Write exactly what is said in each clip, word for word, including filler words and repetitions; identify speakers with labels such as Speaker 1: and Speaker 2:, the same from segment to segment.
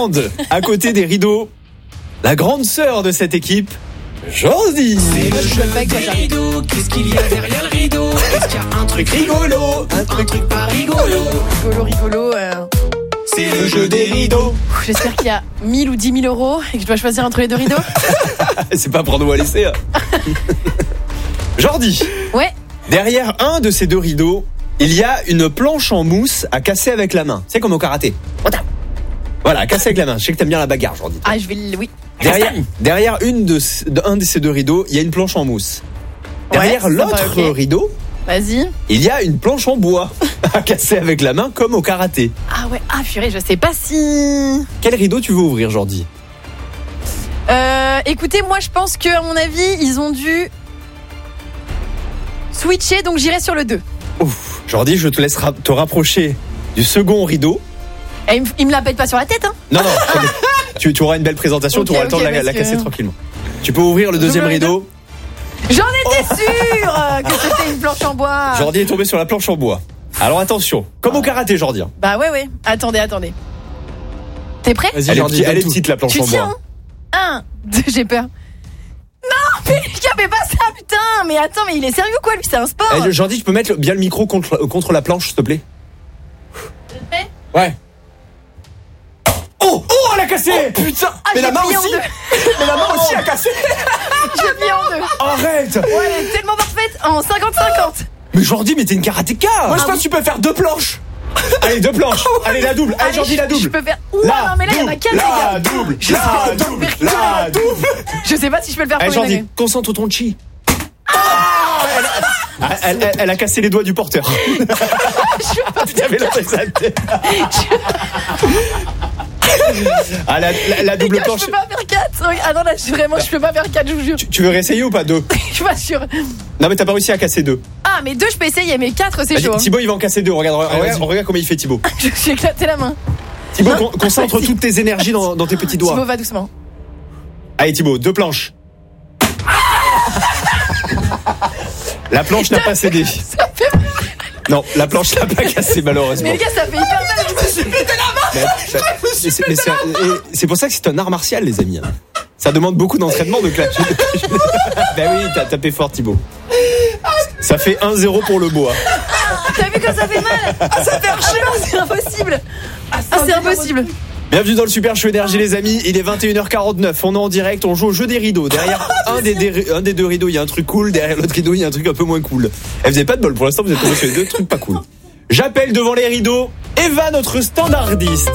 Speaker 1: grande, à côté des rideaux, la grande sœur de cette équipe, Jordi.
Speaker 2: C'est le jeu des rideaux. Qu'est-ce qu'il y a derrière le rideau? Est-ce qu'il y a un truc rigolo? Un truc, un truc pas rigolo?
Speaker 3: Rigolo, rigolo. Euh...
Speaker 2: C'est le jeu des rideaux.
Speaker 3: J'espère qu'il y a mille ou dix mille euros et que je dois choisir entre les deux rideaux.
Speaker 1: C'est pas pour nous à laisser. Hein. Jordi.
Speaker 3: Ouais.
Speaker 1: Derrière un de ces deux rideaux, il y a une planche en mousse à casser avec la main. C'est comme au karaté. Voilà, à casser avec la main. Je sais que t'aimes bien la bagarre, Jordi.
Speaker 3: Ah, je vais le... Oui.
Speaker 1: Derrière, derrière une de, de, un de ces deux rideaux, il y a une planche en mousse. Derrière
Speaker 3: Ouais,
Speaker 1: l'autre
Speaker 3: sympa, okay.
Speaker 1: rideau,
Speaker 3: vas-y.
Speaker 1: Il y a une planche en bois à casser avec la main comme au karaté.
Speaker 3: Ah ouais, ah purée, je sais pas si...
Speaker 1: Quel rideau tu veux ouvrir, Jordi?
Speaker 3: Euh, écoutez, moi je pense que, à mon avis, ils ont dû switcher, donc j'irai sur le deux.
Speaker 1: Ouf, Jordi, je te laisse ra- te rapprocher du second rideau.
Speaker 3: Et il, me, il me la pète pas sur la tête, hein?
Speaker 1: Non, non, tu, tu auras une belle présentation,
Speaker 3: okay,
Speaker 1: tu auras okay, le temps de la, la casser que... tranquillement. Tu peux ouvrir le deuxième rideau.
Speaker 3: J'en étais oh. sûre que c'était une planche en bois.
Speaker 1: Jordi est tombé sur la planche en bois. Alors attention, comme au karaté, Jordi.
Speaker 3: Bah ouais, ouais. Attendez, attendez. T'es prêt?
Speaker 1: Vas-y, elle, Jordi, est, elle est petite, la planche
Speaker 3: tu
Speaker 1: en
Speaker 3: tiens,
Speaker 1: bois.
Speaker 3: Un, deux, j'ai peur. Non, mais il fait pas ça, putain. Mais attends, mais il est sérieux quoi, lui? C'est un sport.
Speaker 1: Eh, Jordi, tu peux mettre bien le micro contre, contre la planche, s'il te plaît?
Speaker 3: T'es prêt?
Speaker 1: Ouais. Oh, oh, elle a cassé!
Speaker 3: Oh, putain! Ah,
Speaker 1: mais la main aussi! Mais la main aussi a cassé!
Speaker 3: J'ai plié en deux!
Speaker 1: Arrête!
Speaker 3: Ouais, elle est tellement parfaite en cinquante cinquante!
Speaker 1: Mais Jordi, mais t'es une karatéka! Moi, je pense que tu peux faire deux planches! Allez, deux planches! Allez, la double! Allez, Jordi, la double!
Speaker 3: Je peux faire. Ouah, non, mais là, il y en a quatre, les gars!
Speaker 1: La double! La double! La double!
Speaker 3: Je sais pas si je peux le faire pour
Speaker 1: une
Speaker 3: Jordi,
Speaker 1: année. Concentre ton chi! Elle, elle, elle, elle a cassé les doigts du porteur. Tu t'avais la tête. Ah, la, la, la double
Speaker 3: gars,
Speaker 1: planche.
Speaker 3: Je peux pas faire quatre. Ah non, là, je, vraiment, je peux pas faire quatre, je vous jure.
Speaker 1: Tu, tu veux réessayer ou pas deux?
Speaker 3: Je suis pas sûre.
Speaker 1: Non, mais t'as pas réussi à casser deux.
Speaker 3: Ah, mais deux, je peux essayer, mais quatre, c'est chaud.
Speaker 1: Thibaut, il va en casser deux. Regarde, ah, regarde, regarde comment il fait, Thibaut.
Speaker 3: Je suis éclaté la main.
Speaker 1: Thibaut, con, concentre toutes tes énergies dans, dans tes petits doigts.
Speaker 3: Thibaut, va doucement.
Speaker 1: Allez, Thibaut, deux planches. La planche n'a pas cédé.
Speaker 3: Ça fait mal.
Speaker 1: Non, la planche n'a pas cassé, malheureusement.
Speaker 3: Mais les gars, ça fait hyper mal. Je me suis pété la main.
Speaker 1: Mais, ça, mais c'est, mais c'est, c'est pour ça que c'est un art martial, les amis. Ça demande beaucoup d'entraînement de clasher. Ben oui, t'as tapé fort, Thibaut. Ça fait un zéro pour le bois.
Speaker 3: T'as vu comme ça fait mal? Ah, ça fait archi mal. C'est impossible. Ah, c'est impossible.
Speaker 1: Bienvenue dans le Super Show Énergie, les amis. Il est vingt et une heures quarante-neuf. On est en direct. On joue au jeu des rideaux. Derrière un des, des, un des deux rideaux, il y a un truc cool. Derrière l'autre rideau, il y a un truc un peu moins cool. Et vous avez pas de bol. Pour l'instant, vous êtes tombés sur les deux trucs pas cool. J'appelle devant les rideaux Eva, notre standardiste.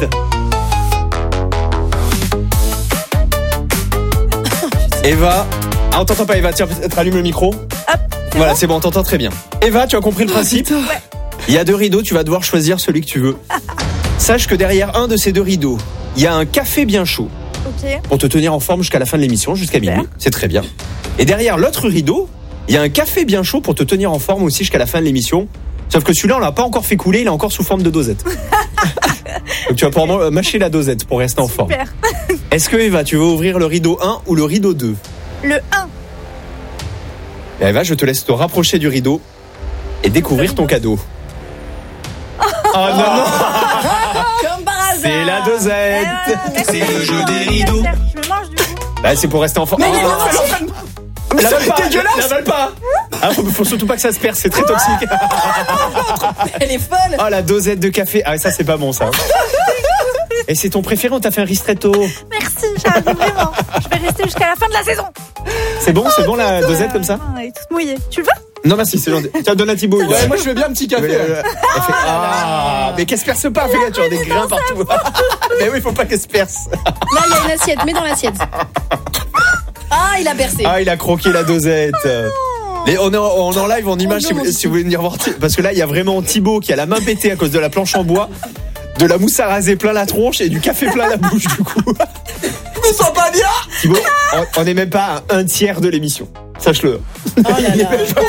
Speaker 1: Eva. Ah, on t'entend pas, Eva. Tiens, rallume le micro.
Speaker 3: Hop.
Speaker 1: Voilà, c'est bon, on t'entend très bien. Eva, tu as compris le principe?
Speaker 3: Ouais.
Speaker 1: Il y a deux rideaux. Tu vas devoir choisir celui que tu veux. Sache que derrière un de ces deux rideaux, il y a un café bien chaud.
Speaker 3: Ok.
Speaker 1: Pour te tenir en forme jusqu'à la fin de l'émission, jusqu'à minuit. C'est très bien. Et derrière l'autre rideau, il y a un café bien chaud pour te tenir en forme aussi jusqu'à la fin de l'émission. Sauf que celui-là, on l'a pas encore fait couler, il est encore sous forme de dosette. Donc tu vas pouvoir mâcher la dosette pour rester en forme.
Speaker 3: Super.
Speaker 1: Est-ce que Eva, tu veux ouvrir le rideau un ou le rideau deux?
Speaker 3: Le un.
Speaker 1: Et Eva, je te laisse te rapprocher du rideau et découvrir ton cadeau. Oh non, non.
Speaker 3: Comme par hasard.
Speaker 1: C'est la dosette.
Speaker 3: Ah,
Speaker 2: c'est le jeu des rideaux.
Speaker 3: Je me mange du coup.
Speaker 1: Bah, c'est pour rester en forme.
Speaker 3: Mais il est
Speaker 1: oh, la vale pas, dégueulasse. La vale pas. Ah, faut, faut surtout pas que ça se perce, c'est très toxique.
Speaker 3: Elle est folle.
Speaker 1: Oh, la dosette de café. Ah, ça, c'est pas bon, ça. Et c'est ton préféré, on t'a fait un ristretto.
Speaker 3: Merci, j'arrive vraiment. Je vais rester jusqu'à la fin de la saison.
Speaker 1: C'est bon, c'est bon la dosette comme ça?
Speaker 3: Elle est toute mouillée. Tu le veux?
Speaker 1: Non, merci, c'est gentil. Tiens, donne à Thibaut.
Speaker 4: Ouais, moi je veux bien un petit café.
Speaker 1: Mais, euh, elle fait, ah, mais qu'elle se perce pas, fais gaffe, tu as des grains partout. Mais oui, faut pas qu'elle se perce.
Speaker 3: Là, il y a une assiette, mets dans l'assiette. Ah, il a bercé.
Speaker 1: Ah, il a croqué la dosette. Les, on, est en, on est en live, en image,
Speaker 3: oh,
Speaker 1: si,
Speaker 3: non,
Speaker 1: vous, si vous voulez venir voir. Parce que là, il y a vraiment Thibaut qui a la main pétée à cause de la planche en bois, de la mousse à raser plein la tronche et du café plein la bouche, du coup.
Speaker 4: Je me sens pas bien.
Speaker 1: Thibaut, on n'est même pas à un tiers de l'émission. Sache-le.
Speaker 3: Oh là là.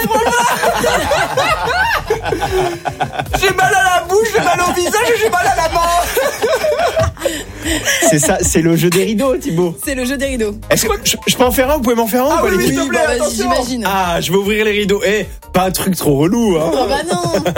Speaker 4: J'ai mal à la bouche, j'ai mal au visage et j'ai mal à la main.
Speaker 1: C'est ça, c'est le jeu des rideaux, Thibaut.
Speaker 3: C'est le jeu des rideaux.
Speaker 1: Est-ce que je, je peux en faire un? Vous pouvez m'en faire un
Speaker 4: Ah
Speaker 1: ou pas,
Speaker 4: oui,
Speaker 1: l'équipe?
Speaker 4: s'il te plaît,
Speaker 3: bah, vas-y,
Speaker 4: attention.
Speaker 3: j'imagine.
Speaker 1: Ah, je vais ouvrir les rideaux. Eh, pas un truc trop relou, hein.
Speaker 3: Oh bah non.